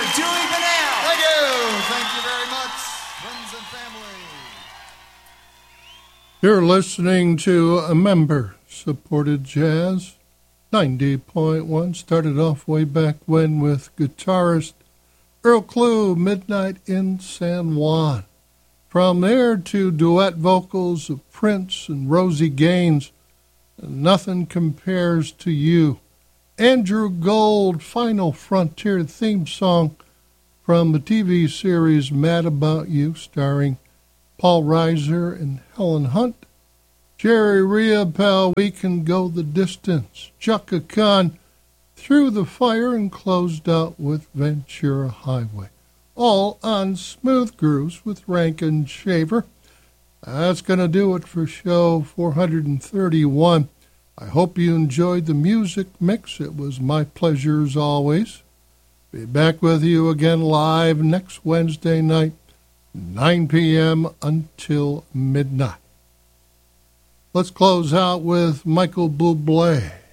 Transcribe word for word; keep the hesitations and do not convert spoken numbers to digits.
Dewey Bunnell. Thank you. Thank you very much, friends and family. You're listening to a member-supported jazz. ninety point one started off way back when with guitarist Earl Klugh, Midnight in San Juan. From there to duet vocals of Prince and Rosie Gaines, Nothing Compares to You. Andrew Gold, Final Frontier theme song from the T V series Mad About You, starring Paul Reiser and Helen Hunt. Jerry Riopelle, We Can Go the Distance. Chaka Khan, Through the Fire, and closed out with Ventura Highway. All on Smooth Grooves with Rankin Shaver. That's going to do it for show four thirty-one. I hope you enjoyed the music mix. It was my pleasure as always. Be back with you again live next Wednesday night, nine p.m. until midnight. Let's close out with Michael Bublé.